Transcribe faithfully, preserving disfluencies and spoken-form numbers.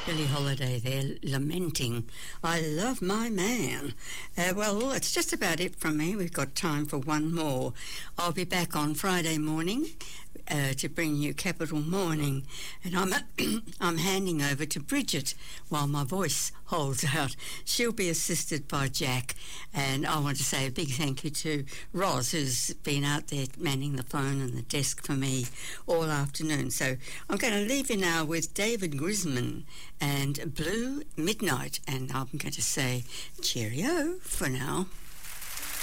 Billie Holiday there, lamenting, I love my man. Uh, well, that's just about it from me. We've got time for one more. I'll be back on Friday morning uh, to bring you Capital Morning, and I'm I'm handing over to Bridget while my voice holds out. She'll be assisted by Jack, and I want to say a big thank you to Roz, who's been out there manning the phone and the desk for me all afternoon. So I'm going to leave you now with David Grisman and Blue Midnight, and I'm going to say cheerio for now.